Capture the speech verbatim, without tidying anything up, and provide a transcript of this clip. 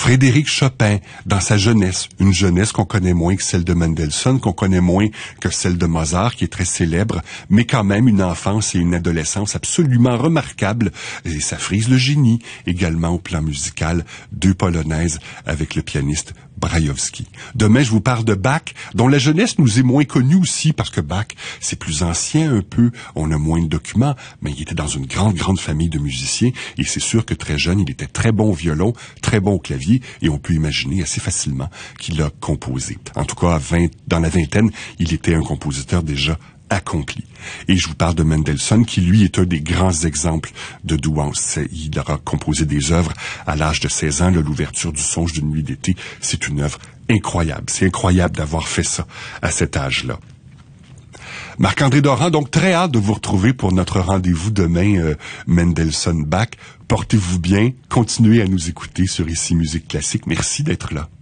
Frédéric Chopin, dans sa jeunesse, une jeunesse qu'on connaît moins que celle de Mendelssohn, qu'on connaît moins que celle de Mozart, qui est très célèbre, mais quand même une enfance et une adolescence absolument remarquables. Et ça frise le génie, également au plan musical, deux polonaises avec le pianiste Brajowski. Demain, je vous parle de Bach, dont la jeunesse nous est moins connue aussi, parce que Bach, c'est plus ancien un peu, on a moins de documents, mais il était dans une grande, grande famille de musiciens, et c'est sûr que très jeune, il était très bon au violon, très bon au clavier, et on peut imaginer assez facilement qu'il a composé. En tout cas, à vingt, dans la vingtaine, il était un compositeur déjà accompli. Et je vous parle de Mendelssohn, qui lui est un des grands exemples de douance. Il aura composé des œuvres à l'âge de seize ans, là, l'ouverture du Songe d'une nuit d'été. C'est une œuvre incroyable. C'est incroyable d'avoir fait ça à cet âge-là. Marc-André Doran, donc très hâte de vous retrouver pour notre rendez-vous demain, euh, Mendelssohn Bach. Portez-vous bien, continuez à nous écouter sur Ici Musique Classique. Merci d'être là.